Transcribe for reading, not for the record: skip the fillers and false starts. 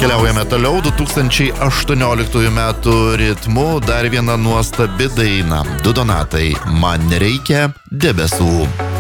Keliaujame toliau 2018 metų ritmu, dar viena nuostabi daina. Du Donatai, man nereikia debesų.